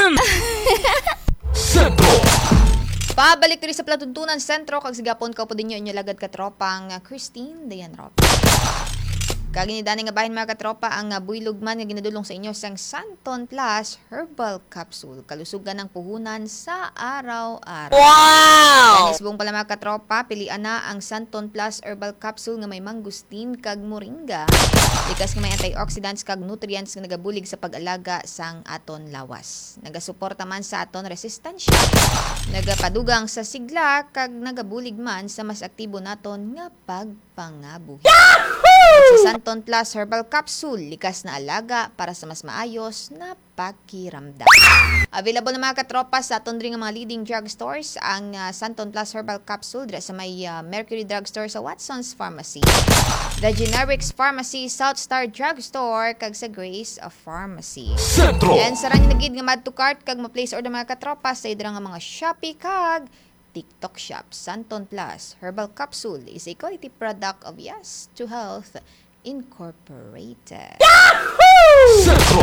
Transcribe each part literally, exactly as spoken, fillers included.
Sentro. Pabalik diri sa Palatuntunan Sentro kag sigapon ka po dinyo inyo lagad ka tropang uh, Christine Dayan Rop. Kag inidani nga bahin mga katropa ang uh, buylog man nga ginadulong sa inyo sang Santon Plus Herbal Capsule. Kalusugan ng puhunan sa araw-araw. Wow! Kanis buong pala mga katropa, pilian na ang Santon Plus Herbal Capsule nga may mangustin kag moringa. Likas nga may antioxidants kag nutrients nga nagabulig sa pag-alaga sang aton lawas. Nagasuporta man sa aton resistensya. Nagapadugang sa sigla kag nagabulig man sa mas aktibo naton nga pagpangabuhi. Sa Santon Plus Herbal Capsule, likas na alaga para sa mas maayos na pakiramdam. Available na mga katropa sa aton ring mga leading drugstores ang uh, Santon Plus Herbal Capsule dira sa may uh, Mercury Drugstore sa Watson's Pharmacy, The Generics Pharmacy, South Star Drugstore kag sa Grace of Pharmacy. Sentro. And sa ranyo nagid nga mad to cart kag ma-place order mga katropa sa idra nga mga Shopee kag TikTok shop. Santon Plus Herbal Capsule is a quality product of Yes to Health Incorporated. Sentro.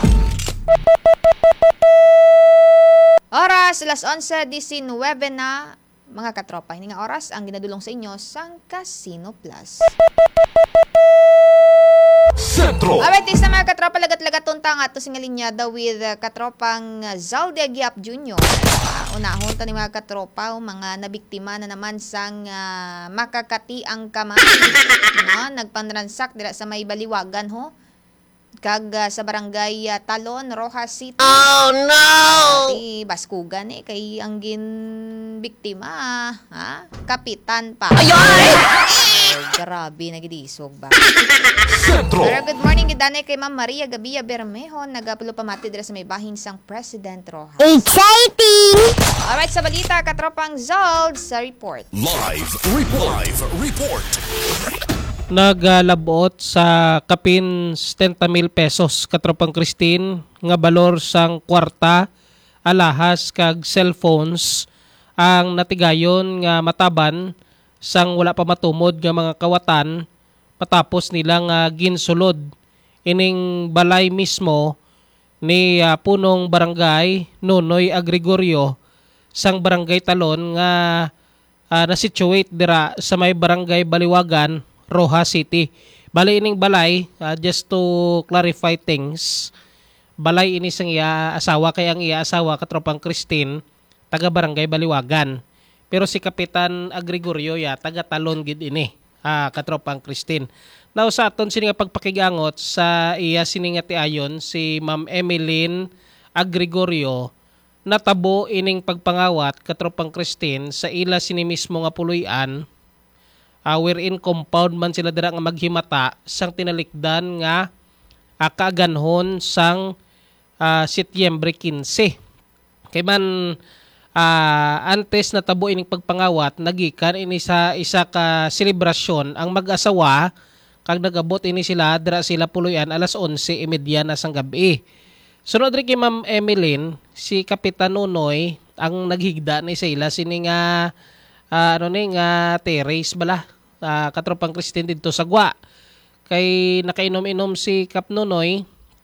Oras, alas onse diecinueve na, mga katropa. Hindi nga oras ang ginadulong sa inyo sang Casino Plus. Sentro. Alright, isa mga katropa, lagat-lagat tuntang ato singalinyada with uh, katropang uh, Zaldia Giap Junior Uh, unahon ta ni mga katropa, o mga nabiktima na naman sang uh, makakati ang kamay. No? Nagpanransak dira sa may baliwagan ho. Kag uh, sa barangay uh, Talon, Rojas City. Oh no! Di Baskugan eh, kay ang gin biktima, ha? Kapitan pa. Ayan! Oh, grabe, nagidisog ba? Sentro. Pero good morning, gidane kay Ma'am Maria Gabia Bermejo, nagapulo pamati dira sa may bahin sang President Rojas. Exciting! Alright, sa balita, katropang Zold sa report. Live report. Live report. Nagalabot sa kapin setenta mil pesos katropang Christine nga balor sang kwarta, alahas kag cellphones ang natigayon nga mataban sang wala pa matumod nga mga kawatan patapos nilang uh, ginsulod ining balay mismo ni uh, punong barangay Nonoy Agregorio sang barangay Talon nga uh, na-situate dira sa may barangay Baliwagan, Rojas City. Bali ining balay, uh, just to clarify things, balay ini sang iya asawa, kay ang iya asawa katropang Christine taga barangay Baliwagan. Pero si Kapitan Agregorio ya taga Talon gid ini, ah, katropang Christine. Now sa aton sini nga pagpakigangot sa iya sini nga tiayon si Ma'am Emeline Agregorio, natabo ining pagpangawat katropang Christine sa ila sini mismo nga puloy-an. Uh, wherein compound man sila dira nga maghimata sang tinalikdan nga uh, kaaganhon sang uh, Setyembre quince. Kay man uh, antes na tabo ining pagpangawat, nagikan ini sa isa ka selebrasyon ang mag-asawa kag nagabot ini sila dira sila puloy-an alas onse y media na sang gabi. Sunod rin kay Ma'am Emeline, si Kapitan Nonoy ang naghigda ni sa ila sini nga uh, ano ni nga terrace bala. Uh, katropang Christine dito sa Gwa. Kay nakainom-inom si Kap Nonoy,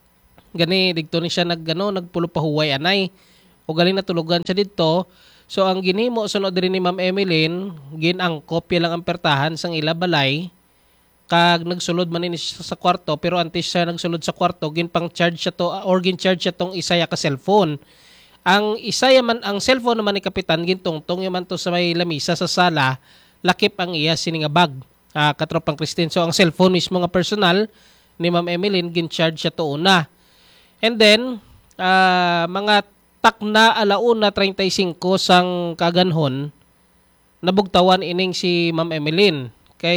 gani dito ni siya nagano nagpulo pahuway anay. O galing natulugan siya dito. So ang ginimo sunod rin ni Ma'am Emeline, ginangkop lang ang pertahan sang ila balay. Kag nagsulod man ini siya sa kwarto, pero antes siya nagsulod sa kwarto, ginpang charge siya to or gin charge siya tong isaya ka cellphone. Ang isaya man ang cellphone naman ni Kapitan gintungtong yaman to sa may lamisa sa sala. Lakip ang iya sini nga bag, uh, katropang Christine. So ang cellphone mismo nga personal ni Ma'am Emeline gin-charge siya to una. And then uh, mga takna alauna treinta y cinco sang kaganhon nabugtawan ining si Ma'am Emeline kay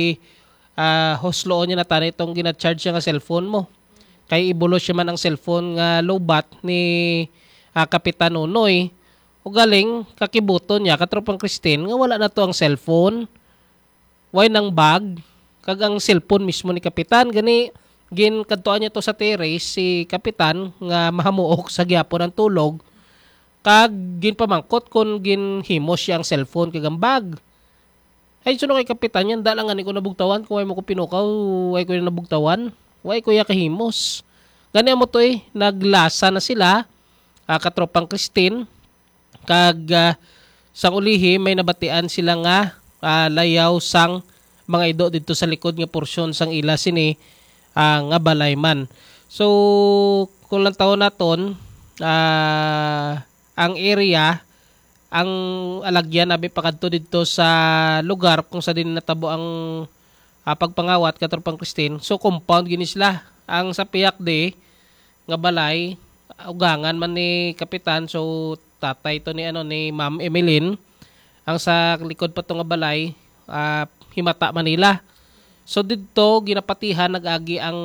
uh, hosloon niya na tani itong gina-charge siya nga cellphone mo. Kay ibulos siya man ang cellphone nga lowbat ni uh, Kapitan Nonoy. O galing, kakibuton niya, katropang Christine, nga wala na to ang cellphone, way ng bag, kag ang cellphone mismo ni Kapitan, gani, gin kadtuan niya to sa terrace, si Kapitan, nga mahamuok sa gyapon ng tulog, kag gin pamangkot kung gin himos siya ang cellphone, kag ang bag. Ay, suno kay Kapitan yan, dalang nga ni ko nabugtawan, kung way mo ko pinukaw, way ko yung nabugtawan, way ko ya kahimos. Gani mo to eh, naglasa na sila, uh, katropang Christine. Kag uh, sa ulihi may nabatian sila nga uh, layaw sang mga ido dito sa likod nga porsyon sang ila sini uh, nga balay man. So kung lang taon naton uh, ang area ang alagyan abi pakadto dito sa lugar kung sa din natabo ang uh, pagpangawat katropang Christine. So compound gini sila ang sa piyak de nga balay ugangan man ni kapitan, so tatay to ni ano ni Ma'am Emeline. Ang sa likod pa to nga balay uh, Himata, Manila. So dito ginapatihan nag-agi ang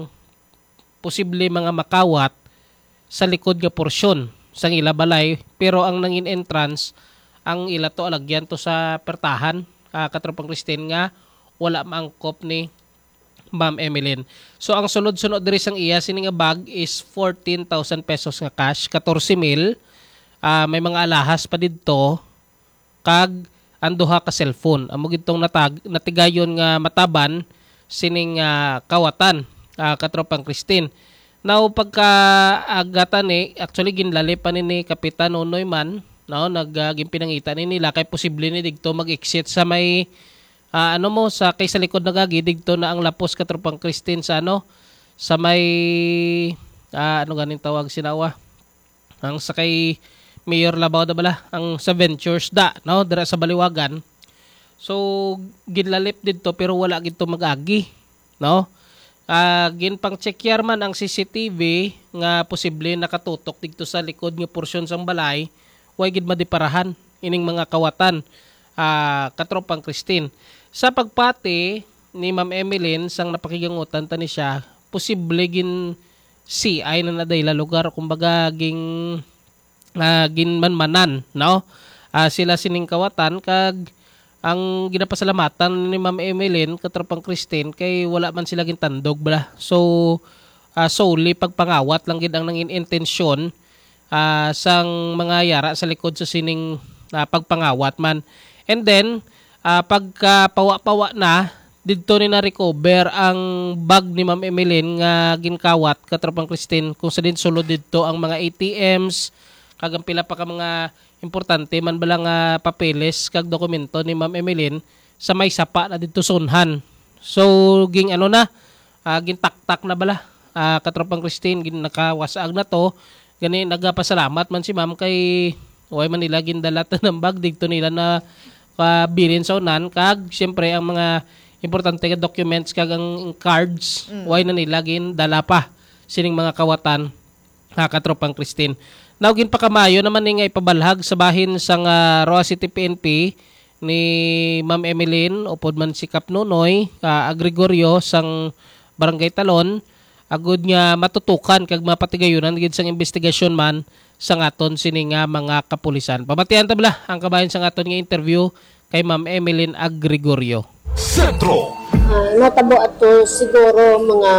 posible mga makawat sa likod nga porsyon sang ila balay, pero ang nangin entrance ang ila to alagyan to sa pertahan uh, katropang Christine nga wala maangkop ni Ma'am Emeline. So ang sunod-sunod diri sang iya sini nga bag is fourteen thousand pesos nga cash, fourteen mil. Uh, may mga alahas pa didto kag ang duha ka cellphone. Amo gitong natag natigayon nga mataban sining uh, kawatan uh, katropang Christine. Now pagka agatan ni actually ginlali pa ni, ni Kapitan Nonoy man, no, naggimpinangita ni nila kay posible ni digto mag-exit sa may Uh, ano mo sa kay sa likod nagagi digto na ang lapos katropang Christine sa ano sa may uh, ano ganing tawag sinawa ang sa kay Mayor Labao da bala ang sa Ventures da no dira sa Baliwagan. So ginlalip didto pero wala gidto magagi no. Uh, gin pang check man ang C C T V nga posible nakatutok didto sa likod nga porsyon sang balay, way gid madiparahan ining mga kawatan uh, katropang Christine. Sa pagpati ni Ma'am Emeline sang napakigangutan tani siya, posible gin C I na nadayla lugar kumbaga ging uh, gin manmanan no. Uh, sila sining kawatan kag ang ginapasalamatan ni Ma'am Emeline katropang Christine kay wala man sila gintandog bala. So uh, solely pagpangawat lang gid ang nangin intensyon uh, sang mga yara sa likod sa sining uh, pagpangawat man. And then Uh, pagka pawa-pawa na didto ni na recover ang bag ni Ma'am Emeline nga ginkawat katropang Christine kung sa din sulod didto ang mga A T Ms kag ang pila pa ka mga importante man bala nga papeles kag dokumento ni Ma'am Emeline sa may sapa na didto sunhan. So ging ano na uh, gintaktak na bala uh, katropang Christine gin nakawasag na to gani nagapasalamat man si Ma'am kay way man nila gindala ng bag didto nila na pabilin sa unan kag siyempre ang mga importante nga documents kag ang cards mm. way na nila gin dala pa sining mga kawatan ha katropang Christine. Now gin pa kamayo naman ni nga ipabalhag sa bahin sang uh, Roa City P N P ni Ma'am Emeline upod man si Kap Nonoy uh, Agregorio sang Barangay Talon agud nga matutukan kag mapatigayunan gid sang investigasyon man sa ngaton sini nga mga kapulisan. Pamatian ta bala ang kabayan sa ngaton nga interview kay Ma'am Emeline Agregorio. Sentro. Uh, natabo ato siguro mga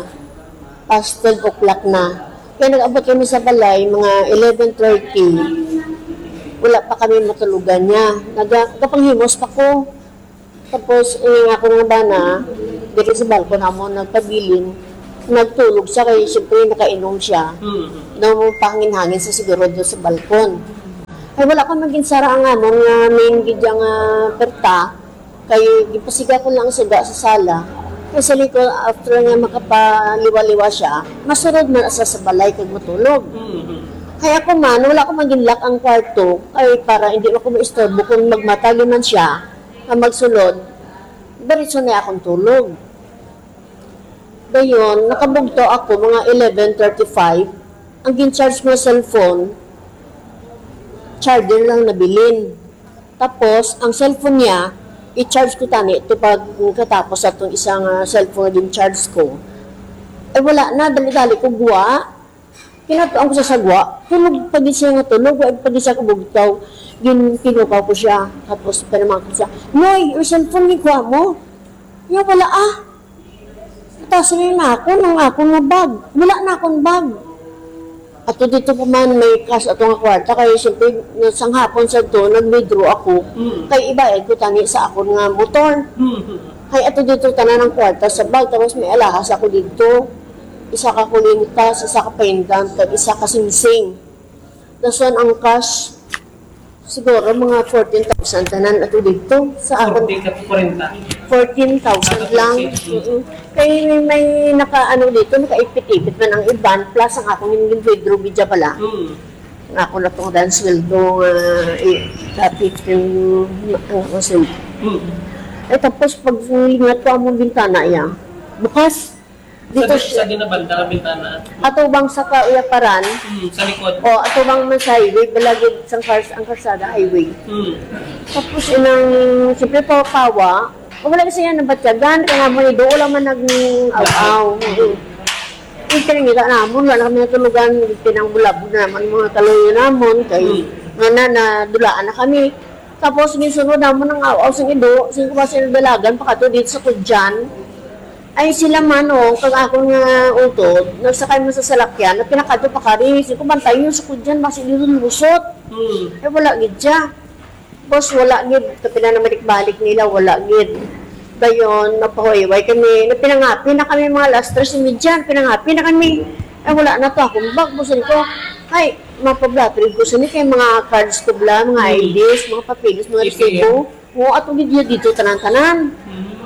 past twelve o'clock na. Kaya nag-abot kami sa balay mga eleven thirty. Wala pa kami matulugan niya. Nagkapanghimos pa ko. Tapos yung ako nga bana, dito sa balkon mo nagpabilin. Nagtulog siya kaya siyempre nakainom siya. Mm-hmm. Nung pangin-hangin sa siguro doon sa balkon. Ay wala ka maging sara ang amon nga main gidyang uh, perta. Kaya gipasiga ko lang siya sa sala. Kasi likod after nga makapaliwa-liwa siya, masurod man asa sa balay kag matulog. Mm-hmm. Kaya ako man, wala ko maging lock ang kwarto ay para hindi ako maistorbo kung magmatali man siya na magsulod. Diretso na akong tulog. Dayon, nakabugto ako mga eleven thirty-five. Ang gin-charge mo cellphone, charger lang nabilin. Tapos, ang cellphone niya, i-charge ko tani ito pag katapos atong isang uh, cellphone din charge ko. Ay wala na, dali-dali ko guwa. Kinatuan ko sa sagwa. Tulog pag siya nga tulog, pag siya kabugtaw, gin pinukaw ko siya. Tapos, panaman ko siya, Noy, your cellphone ni kuha mo. Nga wala ah. Tapos na ako ng akong nga bag. Wala na akong bag. At dito pa man may cash ato nga kwarta. Kaya siyempre, sang hapon sa to, nag-withdraw ako. Mm. Kaya ibayad ko tani sa akong nga motor. Mm. Kaya ato dito tanan ng kwarta sa bag. Tapos may alahas ako dito. Isa ka kulintas, isa ka pendant, at isa ka singsing. Dason ang cash, siguro mga fourteen thousand tanan ato dito sa akong forty ka forty. fourteen thousand lang. Mm-mm. Kaya may, may naka ano dito, nakaipit-ipit man ang iban plus ang akong hindi withdraw bidya pala. Mm. Ang ako na itong dance sweldo uh, eh, dati yung ang ako sweldo. Mm. Eh tapos pag lingat ko among bintana iya, bukas Sa, dito sa siya. ginabanda ka bintana. Ato bang sa kauyaparan, Mm. Sa likod. o ato bang man sa highway, balagid sang cars ang karsada highway. Mm. Tapos inang, siyempre pawa-pawa, o wala kasi yan nabatyagan, kaya nga mo ni doon lang man nag-aw-aw. Yung tinangita namon, wala kami natulugan, pinang bulabog na naman mga kaluyo namon, kay nga na, nadulaan na kami. Tapos gisunod namon ng aw-aw sa ido, sing ko ba sinadalagan, pakato dito sa Kudyan. Ay sila man o, kag ako nga utod, nagsakay mo sa salakyan, na pinakato pa kari, sing ko bantay yun sa Kudyan, basi dito lusot. Mm. Eh wala gid siya. Boss, wala gid. Kapila na balik nila, wala gid. Dayon, napahuyway kami. Napinangapi na kami mga last tres imidyan. Pinangapi na kami. Eh wala na to akong bag. Busin ko, ay, mapablatrid ko sa ni kay mga cards ko bla, mga I Ds, mga papilis, mga resibo. Oo, ato gid yun dito, tanan-tanan.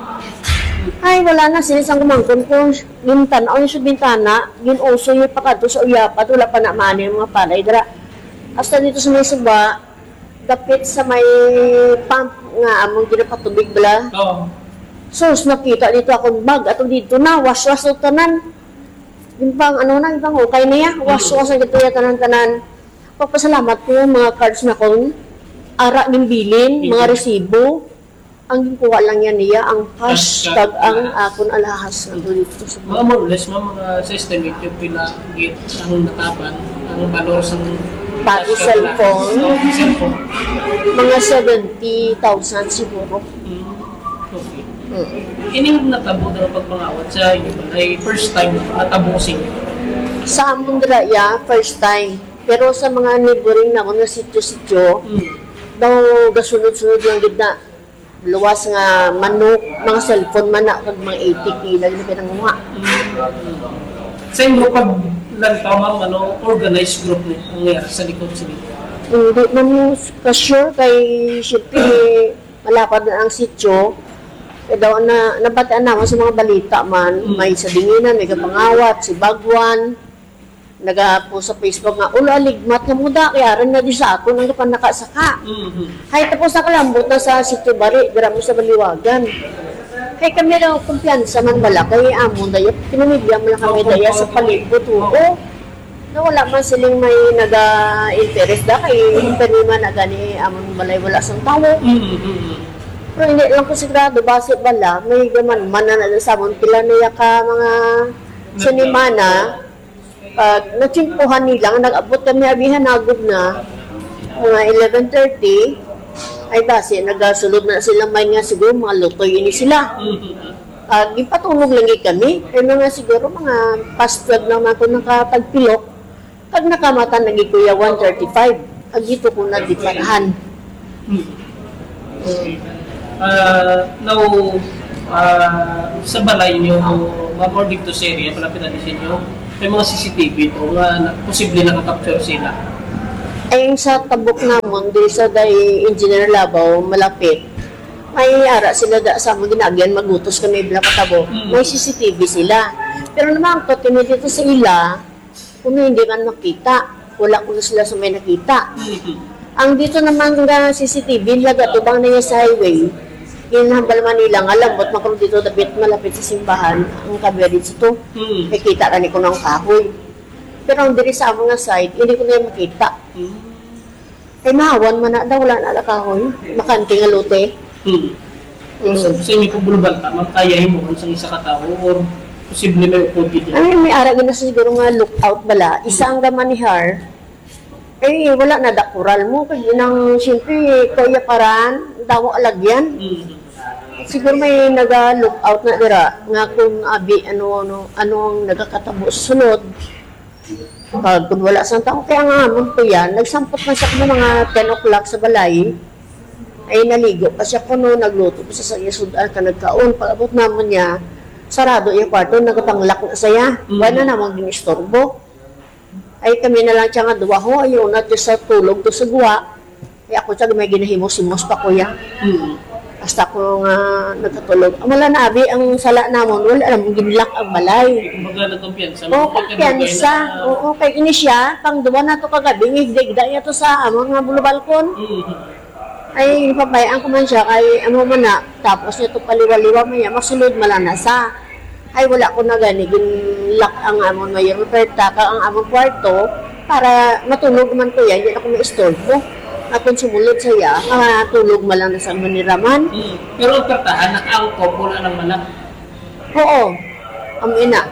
Ay, wala na. Sinisang kumangkon ko. Gintan, o yung sa bintana, ginuso yung pakato sa uyapat. Wala pa na mani yung mga palay. Dara, hasta dito sa may suba, dapit sa may pump nga among ginapatubig bala. Oo. Sus, nakita dito akong bag. Ato dito na, wash-wash o tanan. Yung pang, ano na, yung pang okay na ya. Wash-wash na dito ya, tanan-tanan. Pagpasalamat ko yung mga cards na kon. Ara ng bilin, mga resibo. Ang kuha lang yan niya, ang Cash, hashtag cash. ang akon alahas na dito sa Mga more or less, mga, mga system ito yung pinagit ang natapan, ang valor sa Pati cellphone. Oh, cellphone. mga seventy thousand siguro. Mm. Okay. Mm. Ining natabo na pagpangawat sa inyo ba ay first time natabusin. Sa among draya, first time. Pero sa mga neighboring na mga sityo-sityo, Mm. daw gasunod-sunod yung gitna. Luwas nga manok, mga cellphone man na, kag mga eighty kilo na pinanguha. Sa inyo pag lantaw ma'am, ano, organized group ni ang nangyari sa likod sila. Hindi na mo ka-sure kay siyempre malapad na ang sityo. Kaya daw na, nabataan naman sa mga balita man, Mm. may sa dinginan, may kapangawat, si Bagwan, nagapo sa Facebook nga, ula, ligmat na muda, kaya rin na di sa ako nang kapanakasaka. Mm-hmm. Hay tapos nakalambot na sa sityo bari, gramo sa baliwagan. Kaya kami daw kumpiyansa man bala, kaya amon dayo, pinamibya mo lang kami daya sa palibot, oo. Na wala man siling may naga-interest da, kay panima na gani amon balay wala sang tao. Mm-hmm. Pero hindi lang ko sigurado, base bala, may gaman man na na sa amon, pila niya ka mga sinimana, pag natsimpuhan nila, nag-abot kami abihan nagod na, mga eleven thirty, ay base, nagasulod na sila may nga siguro, mga lutoy ini sila. Pag ipatulog lang kami, ay mga siguro, mga past twelve naman ako nakapagpilok, pag nakamata naging kuya one thirty-five, ag dito ko na diparahan. Uh, now, uh, sa balay nyo, mga more dito sa area, palapit natin sa inyo, may mga C C T V ito nga na, posible nakakapture sila. Ay sa tabok namon, di sa day Engineer Labaw, malapit, may ara sila da sa mga ginagyan, magutos kami bila katabo, Mm. may C C T V sila. Pero naman ko, dito sa ila, kung hindi man makita, wala ko na sila sa may nakita. Mm-hmm. Ang dito naman nga C C T V, laga tubang na niya sa highway, ginahambal Manila nga lambot makro dito dapit malapit sa simbahan, ang kabya dito to, Mm-hmm. may kita ka ni ko ng kahoy. Pero ang diri sa mga side, hindi ko na yung makita. Ay mahawan man na daw, wala na kahoy, makanti nga lote. Mm-hmm. Mm. So, sa inyo po bulubal ka, magkayahin mo sa isang katao or posible may upod dito. Ay, may ara gina siguro nga lookout bala, isa ang gaman ni Har, eh wala na dakural mo, kaya nang siyempre kaya paran, daw alagyan. Mm-hmm. Siguro may naga-lookout na dira nga kung abi ano ano ano ang nagakatabo sa sunod. Pag kung wala sang tao, kaya nga amon ko yan, nagsampot man siya kung mga ten o'clock sa balay, ay naligo pa siya kuno, nagluto pa siya sa iya sudan ka nagkaon. Pag abot naman niya, sarado yung kwarto, nagapanglak na saya. Mm. Wala namang ginistorbo. Ay kami na lang siya nga duwa ho, ayun na sa tulog to sa guwa. Ay ako siya may ginahimos-himos pa kuya. Mm. Basta ako nga nagkatulog. Ang wala na abi, ang sala namon, wala alam, ginlak ang balay. Kumbaga nagkumpiyansa. Oo, kumpiyansa. Oo, kay ini siya, pang duwa na to kagabi, ngigda niya to sa among nga bulubalkon. Mm. Ay, pabayaan ko man siya, kay ano man na, tapos niya to paliwa-liwa maya, masulod malana sa. Ay, wala ko na gani, ginlak ang amon mayor, perta ka ang among kwarto, para matulog man ko yan, hindi ako may istorbo. Akong sumulod saya, ah, tulog malang na sa maniraman. Mm. Pero ang pertahan, nakaangkop, wala nang malak. Oo, ang ina.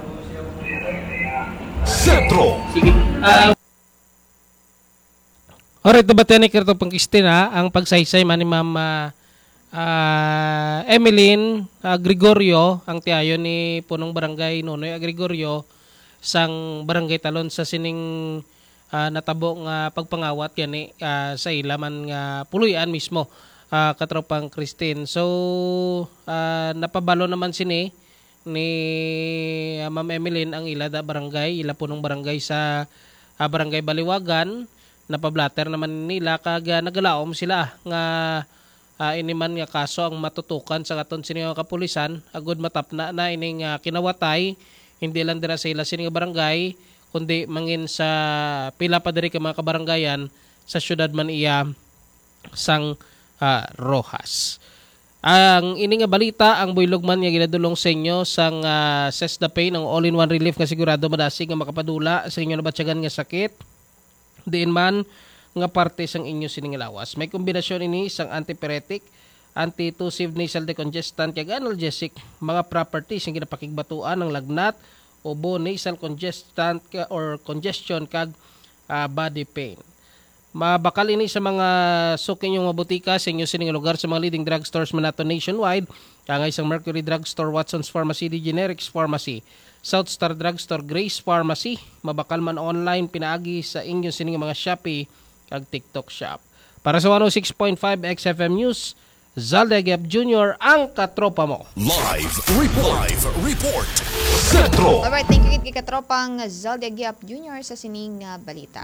Sentro. Sige. Ah, Alright, nabatian ni Kerto Pangkistina ang pagsaysay man ni Ma'am ah, ah, Emeline ah, Gregorio, ang tiyayo ni punong barangay Nonoy ah, Gregorio, sang barangay Talon sa sining ah, natabo nga pagpangawat yan eh, ah, sa ilaman nga puluyan mismo ah, katropang Christine. So, ah, napabalo naman sini ni ah, Ma'am Emeline ang ila da barangay, ila punong barangay sa ah, barangay Baliwagan. Napablatter naman nila kag uh, nagalaom sila nga uh, iniman nga kaso ang matutukan sa katon sini nga kapulisan agud matapna na ining uh, kinawatay hindi lang dira sa ila sini nga barangay kundi mangin sa pila pa diri ka mga kabarangayan sa syudad man iya sang uh, Rojas. Ang ini nga balita ang buylog man nga ginadulong sa inyo sang uh, Sesdapain ang all-in-one relief nga sigurado madasig nga makapadula sa inyo nabatyagan nga sakit. Diin man nga parte sang inyo sining lawas. May kombinasyon ini isang antipyretic, antitussive nasal decongestant kag analgesic, mga properties nga ginapakigbatuan ng lagnat, ubo, nasal congestant ka, or congestion kag uh, body pain. Mabakal ini sa mga suking yung mabutika sa inyo sining lugar sa mga leading drugstores man nato nationwide, kangay isang Mercury Drugstore, Watson's Pharmacy, D. Generics Pharmacy, South Star Drugstore, Grace Pharmacy, mabakal man online pinaagi sa inyo sining mga Shopee kag TikTok shop. Para sa one oh six point five X F M News, Zalda Gap Junior ang katropa mo. Live report. Live report. Sentro. Alright, thank you kay katropang Zalda Giap Junior sa sining uh, balita.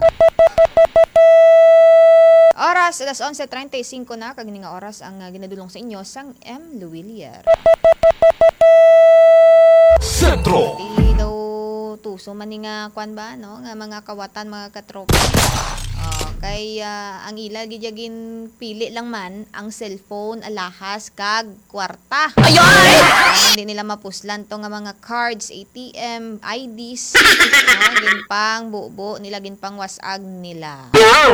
Oras, alas eleven thirty-five na, kag nga oras ang uh, ginadulong sa inyo sang M. Luwilier. Sentro. Di daw tuso man ni nga kwan ba, no? Nga mga kawatan, mga katropa. Oh, kay uh, ang ila gidyagin pili lang man ang cellphone, alahas kag kwarta. Ayoy! Hindi nila mapuslan to nga mga cards, A T M, I Ds, no? Ginpang bubo nila, ginpang wasag nila.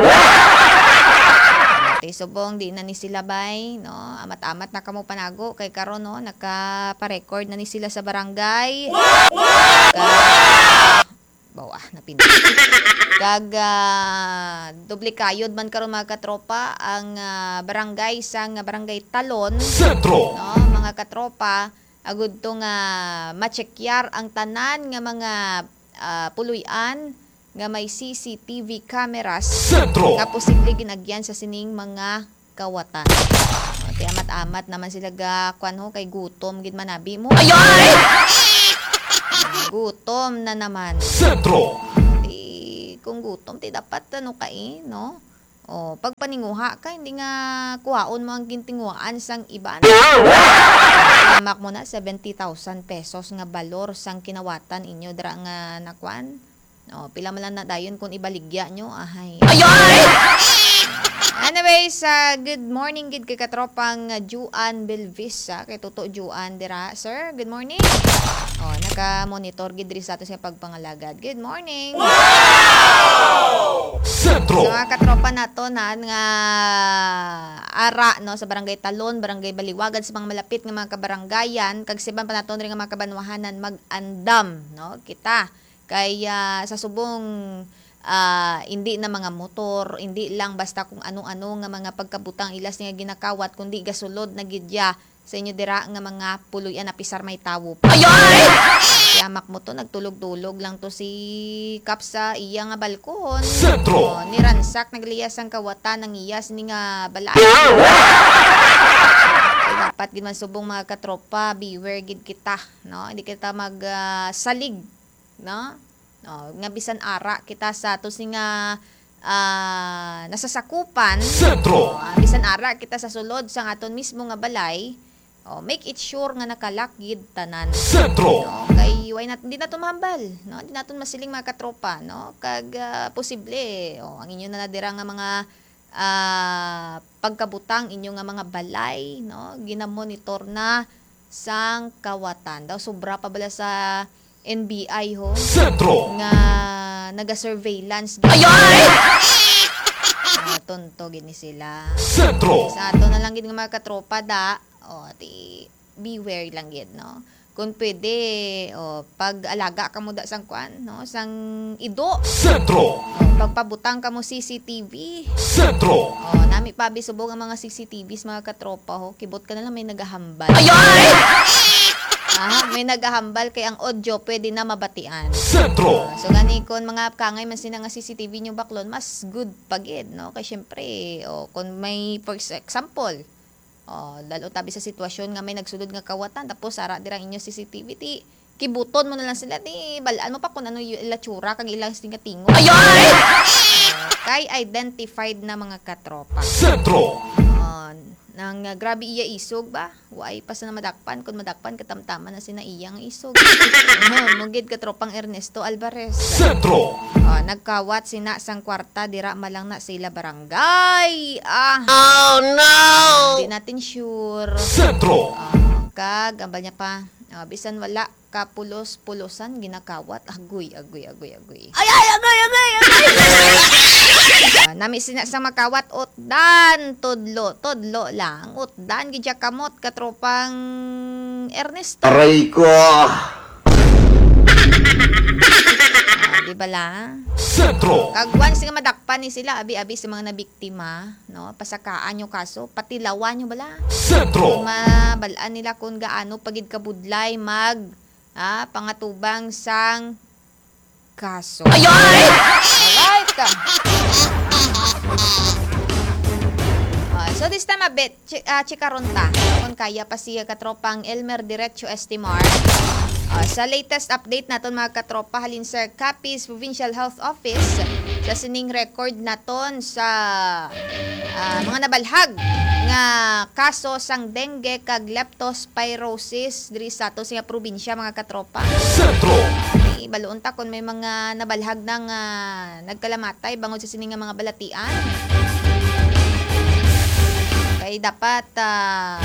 Okay, subong di na ni sila bay, no? Amat-amat na kamo panago kay karon, no? Naka-record na ni sila sa barangay. Kag bawa na pinili. Kag uh, duplikayod man karon mga katropa ang uh, barangay sang uh, barangay Talon. Sentro. No, mga katropa, agud to nga ma-checkyar ang tanan nga mga uh, puluyan nga may C C T V cameras Sentro. nga posible ginagyan sa sining mga kawatan. Kaya amat-amat naman sila ga kwan ho kay gutom gid manabi mo. Ayoy! Gutom na naman. Sentro. Di, kung gutom ti dapat ano kay, no? O pag paninguha ka hindi nga kuhaon mo ang gintinguhaan sang iban. Lamak mo na seventy thousand pesos nga balor sang kinawatan inyo dra nga nakwan. O, pila man lang na dayon kung ibaligya nyo. Ahay. Ayoy! Anyways, uh, good morning gid kay katropang uh, Juan Belvis. Uh, kay Toto Juan dira. Sir, good morning. O, naka-monitor gid diri sa ato sa pagpangalagad. Good morning. Wow! Sentro. Sa mga katropa nato na nga ara no sa barangay Talon, barangay Baliwagan, sa mga malapit nga mga kabarangayan, kag siban pa nato rin nga mga kabanwahanan mag-andam, no? Kita kay uh, sa subong uh, hindi na mga motor, hindi lang basta kung ano-ano nga mga pagkabutang ilas nga ginakawat, kundi gasulod na gidya sa inyo dira nga mga puluyan na pisar may tawo pa. Ayoy! Yamak mo to, nagtulog-tulog lang to si Kap sa iya nga balkon. Sentro. O, niransak, nagliyas ang kawatan ng iyas ni nga balay. Ay, dapat gid man subong mga katropa, beware gid kita, no? Hindi kita mag uh, salig, no? No, nga bisan ara kita sa to nga ah, nasasakupan. Sentro. Oh, bisan ara kita sa sulod sa aton mismo nga balay. Oh, make it sure nga nakalakgid tanan. Sentro. No, kay why not di naton mahambal, no? Di naton masiling mga katropa, no? Kag ah, posible oh, ang inyo na nadira nga mga ah, pagkabutang inyo nga mga balay, no? Ginamonitor na sang kawatan. Daw sobra pa bala sa N B I ho Sentro. nga naga-surveillance gid. Ah, tonto gid ni sila. Sentro. Sa ato na lang gid nga mga katropa da, o ti beware lang gid, no. Kung pwede, o pag-alaga ka mo da sang kwan, no, sang ido. Sentro. O, pagpabutang ka mo C C T V. Sentro. O, nami pa bisubog ang mga C C T Vs mga katropa ho. Kibot ka na lang may nagahambal. Ah, may nagahambal kay ang audio pwede na mabatian. Sentro. Ah, so gani kon mga kangay man sina nga C C T V nyo baklon, mas good pagid, no? Kay syempre, o kung may for example, o lalo tabi sa sitwasyon nga may nagsulod nga kawatan tapos sara dirang inyo C C T V ti kibuton mo na lang sila ti balaan mo pa kung ano yung ilatsura kag ilang tingatingo. Ayoy! Kay identified na mga katropa. Sentro. Uh, nang uh, grabe iya isog ba? Way pa sa na madakpan. Kung madakpan, katamtama na sina iyang isog. uh, Mugid katropang Ernesto Alvarez. Sentro. Uh, nagkawat sina sang kwarta, dira malang na sila barangay. Ah, Oh no! hindi natin sure. Sentro. Uh, kag, ambal niya pa. Uh, bisan wala kapulos-pulosan, ginakawat. Agoy, agoy, agoy, agoy. Ay, ay, agay, agay, agay! Uh, nami sina sa makawat utdan tudlo tudlo lang utdan gidya kamot katropang Ernesto. Aray ko! Uh, di bala? Sentro. Kag once nga madakpan ni sila abi-abi sa mga nabiktima, no? Pasakaan yung kaso, patilawan yung bala. Sentro. Mabalaan nila kung gaano pagid kabudlay mag ah, pangatubang sang kaso. Ayoy! Alright. Uh, so this time a bit, ch- uh, chikaronta. Kung kaya pa siya katropang Elmer Diretso Estimar. Uh, sa latest update naton mga katropa halin sa Capiz Provincial Health Office sa sining record naton sa uh, mga nabalhag nga kaso sang dengue kag leptospirosis diri sa ato sa probinsya mga katropa. Sentro. Baloon ta kung may mga nabalhag ng uh, nagkalamatay bangod sa sining nga mga balatian. Kaya dapat uh,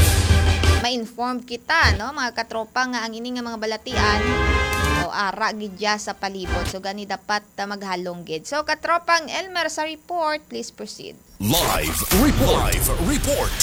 ma-inform kita, no, mga katropa nga ang ini nga mga balatian o ara gidya sa palibot. So gani dapat uh, maghalong gid. So katropang Elmer sa report, please proceed. Live report. Live report.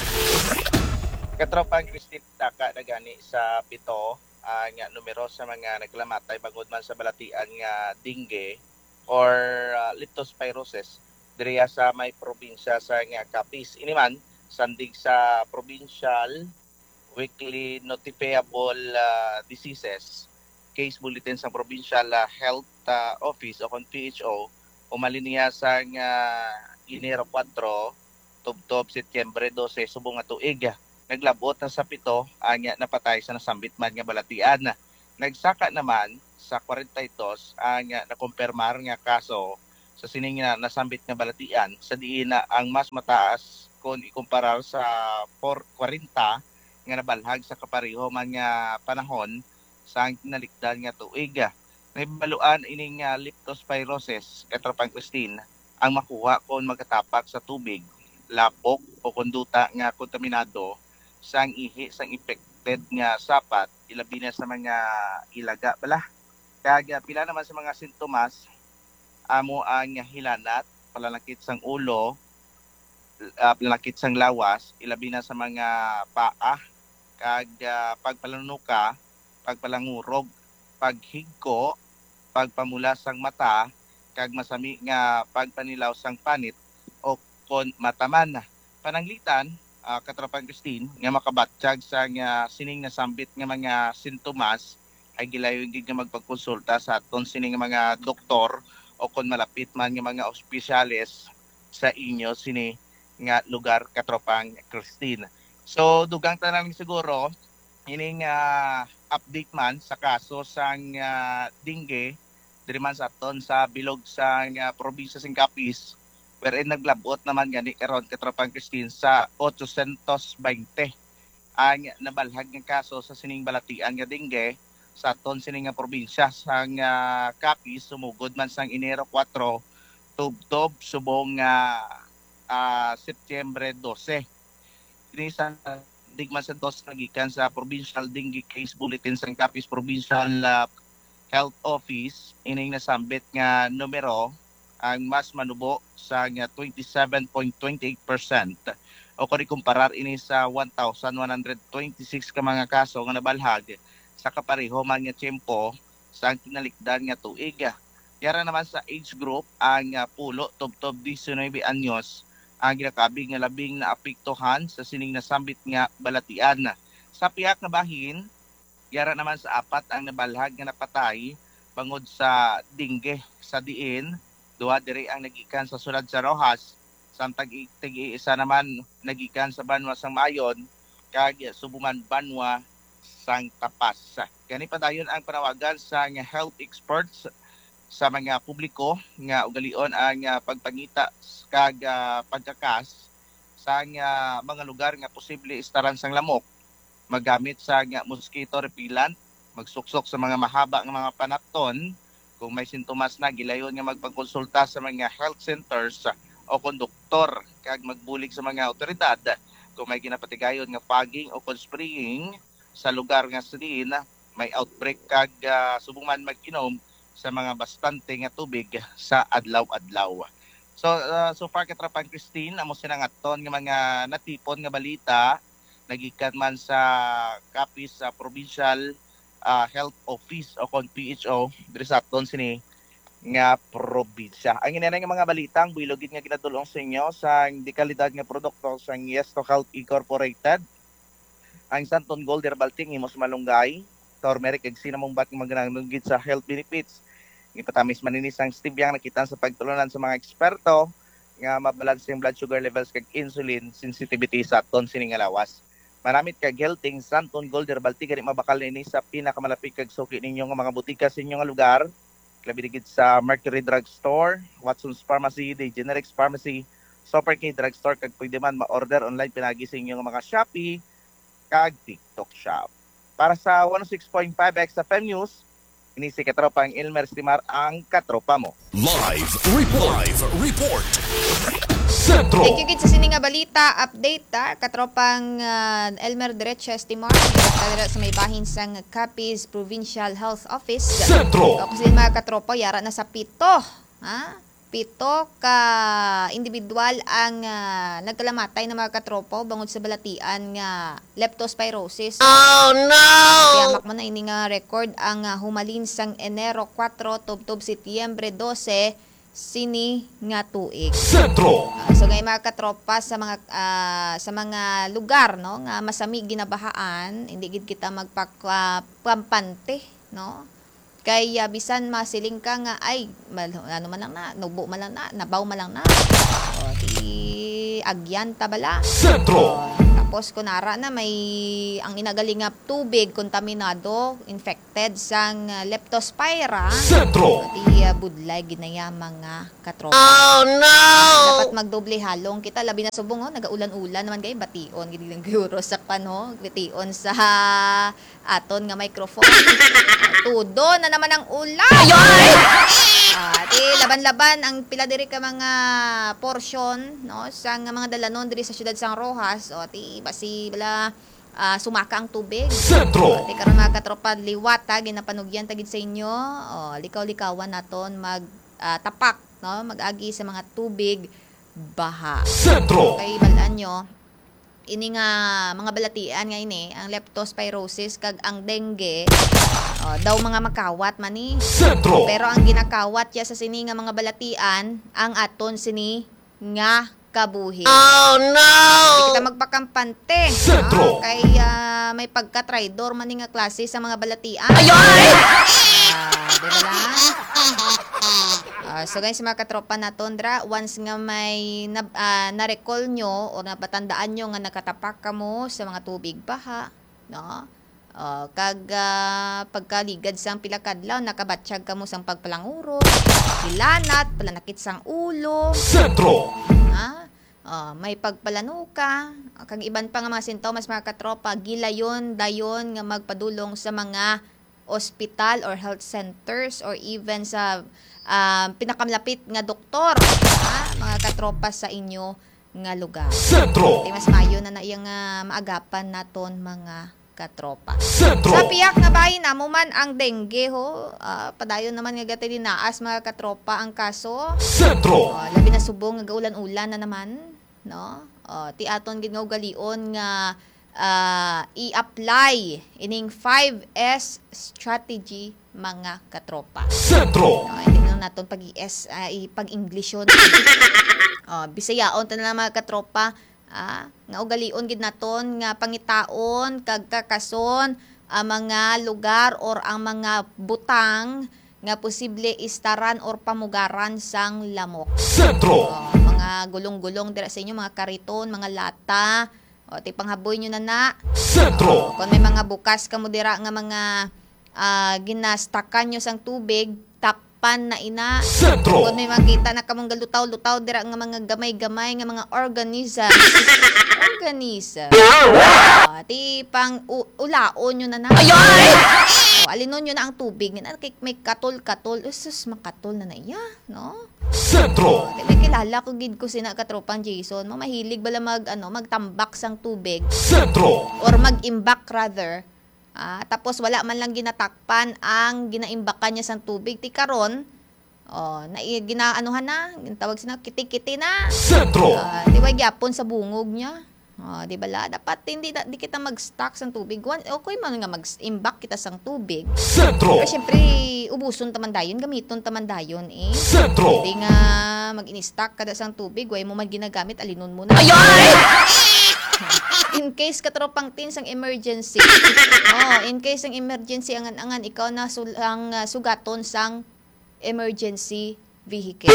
Katropang Christine Taka na gani sa pito uh, nga numero sa mga naglamatay bangod man sa balatian nga dengue or uh, leptospirosis diriya sa may probinsya sa nga Capiz. Ini man sandig sa provincial weekly notifiable uh, diseases case bulletin sa provincial uh, health uh, office o kon P H O umalin niya sa nga Enero four tubtob Setyembre twelve subong nga tuig. Naglabot na sa pito anya napatay sa nasambit man nga balatian. Nagsaka naman sa forty-two anya nakumpirmar nga kaso sa sining nga nasambit nga balatian sa diin na ang mas mataas kung ikumparar sa forty nga nabalhag sa kapareho man nga panahon sa nalikdan nga tuig. Nabaluan ining uh, leptospirosis katropang Christine ang makuha kung magkatapak sa tubig, lapok o konduta nga kontaminado sang ihi sang infected nga sapat ilabi na sa mga ilaga bala. Kaya pila naman sa mga sintomas amo ang hilanat, palalakit sang ulo, uh, palalakit sang lawas, ilabi na sa mga paa, kag uh, pagpalanuka, pagpalangurog, paghigko, pagpamula sang mata, kag masami nga pagpanilaw sang panit o kon mataman. Pananglitan, uh, katropang Christine, nga makabatsyag sa nga sining nasambit nga mga sintomas ay gilayon gid nga magpagkonsulta sa aton sining nga mga doktor o kon malapit man nga mga ospisyales sa inyo sini nga lugar katropang Christine. So dugang tanan siguro ining uh, update man sa kaso sang uh, dengue diri man sa aton sa bilog sa nga probinsya sing Capiz, wherein naglabot naman gani karon katropang Christine sa eight twenty ang nabalhag nga kaso sa sining balatian nga dengue sa aton sining nga probinsya sa nga Capiz, sumugod man sang Enero four tubtob subong nga uh, Setyembre twelve. Kini sa digman sa dos nagikan sa Provincial Dengue Case Bulletin sa Capiz Provincial uh, Health Office, ining nasambit nga numero ang mas manubo sa nga twenty-seven point two eight percent o kung ikumparar ini sa one thousand one hundred twenty-six ka mga kaso nga nabalhag sa kapareho man nga tiyempo sa kinalikdan nga tuig. Yara naman sa age group ang uh, pulo tubtob nineteen anyos ang ginakabig nga labing naapektuhan sa sining nasambit nga balatian. Sa piyak na bahin, yara naman sa apat ang nabalhag nga napatay bangod sa dengue sa diin, duha diri ang nagikan sa sulad sa Rojas, samtang tig-isa naman nagikan sa Banwa sang Mayon kag Subuman Banwa sang Tapas. Kani padayon ang panawagan sa nga health experts sa mga publiko nga ugalion ang uh, pagpangita kag uh, pagkakas sa nga mga lugar nga posible istaran sang lamok, magamit sa nga mosquito repellent, magsuksok sa mga mahaba nga mga panakton, kung may sintomas na gilayon nga magpangkonsulta sa mga health centers o konduktor, kag magbulig sa mga otoridad kung may ginapatigayon nga fogging o spraying sa lugar nga sin may outbreak kag uh, subong man mag-inom sa mga bastante nga tubig sa adlaw-adlaw. So uh, so far katrapan Christine, amo sinangaton nga mga natipon nga balita nagikan man sa Capiz sa Provincial uh, Health Office o kon P H O diri sa aton sini nga probinsya. Ang inanay nga mga balitang builogin nga ginadulong sa inyo sa dekalidad nga produkto sa Yesto Health Incorporated. Ang Santon Gold Herbal Tea imos malunggay, turmeric ug cinnamon bat nga magananggid sa health benefits. Ipatamis maninis ang stevia nakita sa pagtulunan sa mga eksperto nga mabalanse ang blood sugar levels kag insulin sensitivity sa aton sining nga lawas. Maramit kag healthing Santon Gold Herbal Tea gani mabakal nini sa pinakamalapit kag suki ninyo nga mga butika sa inyong nga lugar. Labi digid sa Mercury Drug Store, Watson's Pharmacy, The Generics Pharmacy, Super K Drug Store kag pwede man ma-order online pinagi sa inyong mga Shopee kag TikTok Shop. Para sa one oh six point five X F M News, ini si katropang Elmer Stimar ang katropa mo. Live report. Live report. Sentro. Thank you kid sa sini nga balita update ta katropang uh, Elmer Diretso Estimar sa may bahin sang Capiz Provincial Health Office. Sentro. Ako sila mga katropa yara na sa pito, ha? Pito ka individual ang uh, nagkalamatay ng mga katropo bangod sa balatian nga leptospirosis. Oh no! Tiyamak mo na ini nga record ang uh, humalin sang Enero four tubtob Setyembre twelve sini nga tuig. Sentro. Uh, so ngay mga katropa sa mga uh, sa mga lugar no nga masami ginabahaan, hindi gid kita magpapampante no. Kaya bisan masiling ka nga ay mal, ano man lang na, nubo man lang na, nabaw man lang na. O di agyan tabala. Sentro. O, tapos kunara na may ang inagaling nga tubig kontaminado, infected sang uh, leptospira. Sentro. Di uh, budlay ginaya mga katropa. Oh no! Dapat magdoble halong kita labi na subong oh, nagaulan-ulan naman gay bation gid lang gyuro sa pano, bation sa aton nga microphone. Tudo na naman ang ulan. Ah, di laban-laban ang pila diri ka mga portion no sa nga mga dalanon diri sa siyudad sang Rojas o ti basi bala uh, sumaka ang tubig. Sentro. O, ti karon mga katropa liwat ha ginapanugyan tagid sa inyo. O likaw-likawan naton mag uh, tapak no mag-agi sa mga tubig baha. Sentro. Kay balaan nyo ini nga mga balatian nga ini ang leptospirosis kag ang dengue oh, daw mga makawat man ni. Sentro. Pero ang ginakawat ya sa sini nga mga balatian ang aton sini nga kabuhi. Oh no! Hindi kita magpakampante. Sentro. Ah, kay uh, may pagka-traidor man ni nga klase sa mga balatian. Ayoy! Ah, di ba lang? Uh, so guys, mga katropa na tundra, once nga may na, uh, na-recall nyo o nabatandaan nyo nga nakatapak ka mo sa mga tubig baha, no? Oh, kag ah, pagkaligad sang pilakadlaw nakabatsyag kamo sang pagpalanguro, ilanat, palanakit sang ulo, Sentro. ha? Oh, may pagpalanuka, kag iban pa nga mga sintomas mga katropa, gilayon dayon nga magpadulong sa mga ospital or health centers or even sa ah, pinakamlapit nga doktor, ha? Mga katropa sa inyo nga lugar. Sentro. Di mas mayo na na iyang ah, maagapan naton mga katropa. Sentro. Sa piyak nga bahin na mo man ang dengue ho, ah, padayon naman nga gati dinaas mga katropa ang kaso. Sentro. Oh, labi na subong nga gaulan-ulan na naman, no? Oh, ti aton gid nga ugalion nga ah, i-apply ining five S strategy mga katropa. Sentro. Oh, hindi na naton pag-i-S ah, ipag-Englisyon. Oh, Bisayaon ta na lang mga katropa. Ah, nga ugalion gid naton nga pangitaon kag kakason ang mga lugar or ang mga butang nga posible istaran or pamugaran sang lamok. Sentro. Oh, mga gulong-gulong dira sa inyo, mga kariton, mga lata. O ti panghaboy nyo na na. Sentro. O, kung may mga bukas kamo dira nga mga ah, ginastakan nyo sang tubig, takpan na ina. Sentro. Kung may makita na kamong galutaw-lutaw dira nga mga gamay-gamay nga mga organism. organism. O, ti pang u- ulaon nyo na na. O, alinon nyo na ang tubig. Na, kay- may katol-katol. Usus, makatol na na iya, no? Sentro. Di ba kilala ko gid ko sina katropang Jason, mo mahilig bala mag ano, magtambak sang tubig Sentro. or mag-imbak rather. Ah, tapos wala man lang ginatakpan ang ginaimbakan niya sang tubig ti karon. Oh, na ginaanuhan na, tawag sina kiti-kiti na. Sentro. Ah, di ba gyapon sa bungog niya? Oh, di bala dapat hindi di kita mag-stock sang tubig. Wan, okay man nga mag-imbak kita sang tubig. Sentro. Pero syempre, ubuson taman dayon, gamiton taman dayon eh. Sentro. Hindi nga mag-in-stock kada sang tubig, way mo man ginagamit, alinon mo na. In case katropang tin sang emergency. Oh, in case ang emergency angan-angan ikaw na sul- ang uh, sugaton sang emergency vehicle.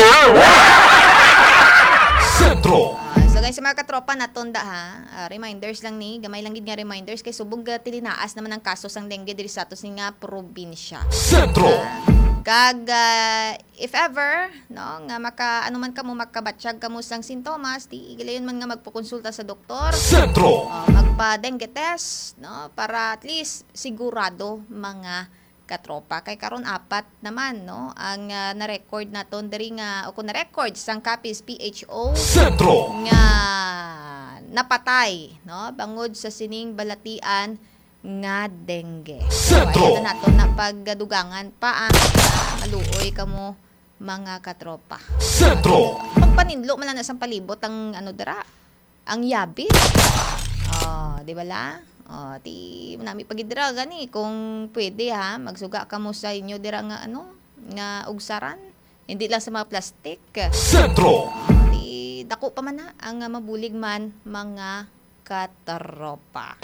Sentro. Ah, so guys, sa mga katropa natonda ha, ah, reminders lang ni, gamay lang gid nga reminders kay subong ga tilinaas naman ang kaso sang dengue diri sa atos nga probinsya. Sentro. Kag ah, if ever no nga maka ano man kamo makabatsyag kamo sang sintomas, di gilayon man nga magpokonsulta sa doktor. Sentro. Uh, magpa dengue test no para at least sigurado mga katropa kay karon apat naman no ang uh, na-record naton diri nga o kung na-record sang Capiz P H O Sentro. nga napatay no bangod sa sining balatian nga dengue. So Sentro. ayan na naton na pagdugangan pa ang uh, maluoy kamo mga katropa. Sentro. Pagpaninlo man lang na sang palibot ang ano dira ang yabi. Oh, di ba la? Oh, ti nami pagidira gani kung pwede ha, magsuga ka mo sa inyo dira nga ano, nga ugsaran. Hindi lang sa mga plastic. Sentro. Oh, ti dako pa man ha ang uh, mabulig man mga katropa.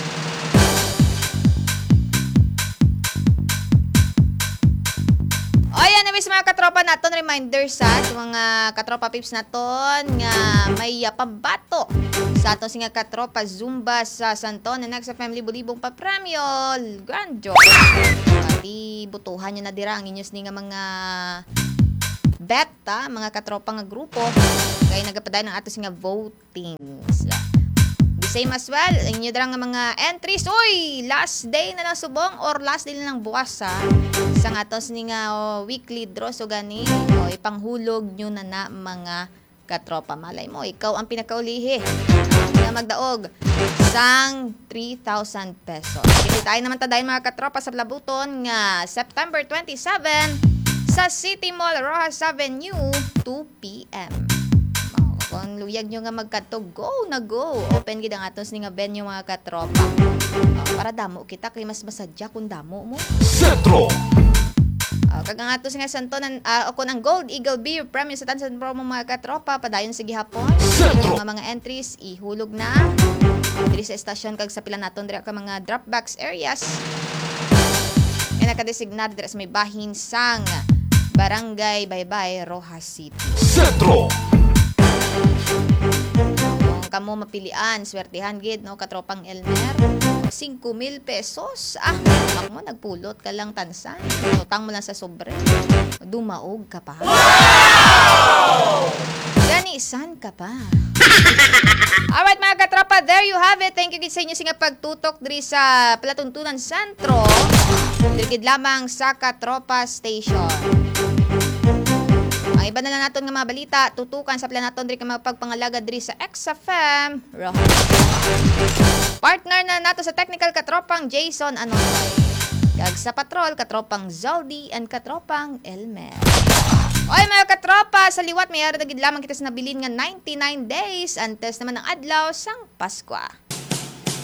O yan, nabis mga katropa naton, reminders ha, sa mga katropa pips naton nga may uh, pambato sa aton singa katropa Zumba sa Santon na nagsa family bulibong pa premyo grand joke. Pati butuhan nyo na dira ang inyos ni nga mga beta, mga katropa nga grupo kaya nagapaday ng ato singa votings. The same as well, inyo dira nga mga entries. Uy, last day na lang subong or last day na lang bukas ha. Sa nga ato nga oh, weekly draw so gani o ipanghulog nyo na na mga katropa. Malay mo, ikaw ang pinakaulihi nga magdaog sang three thousand pesos. Kasi tayo naman tadayin mga katropa sa Labuton nga September twenty-seventh sa City Mall, Rojas Avenue, two p.m. Oh, kung luyag nyo nga magkadto, go na go. Open gid ang atos ni nga venue mga katropa. Oh, para damo kita kay mas masadya kung damo mo. Sentro. Uh, kag ang ato nga santonan uh, o kun ang Gold Eagle Beer Premium sa tansan promo mga katropa padayon sa gihapon. Yung mga, mga entries ihulog na diri sa estasyon kag sa pila naton diri ka mga drop box areas. Nga nakadesignado diri sa may bahin sang Barangay Baybay, Rojas City. Sentro. Kung kamo mapilian, swertihan gid no katropang Elmer. five mil pesos. Ah, mak mo nagpulot ka lang tansan. Utang mo lang sa sobre. Dumaog ka pa. Ganisan ka pa. Alright mga katropa, there you have it. Thank you gid sa inyo sa pagtutok diri sa Palatuntunan Sentro. Diri gid lamang sa Katropa Station. Ang iba na lang naton nga mga balita, tutukan sa planaton diri ka mapagpangalaga diri sa X F M. Rohan. Partner na nato sa technical katropang Jason Anonoy. Kag sa patrol katropang Zaldi and katropang Elmer. Oy mga katropa, sa liwat may ara gid lamang kita sa nabilin nga ninety-nine days antes naman ang adlaw sang Pasko.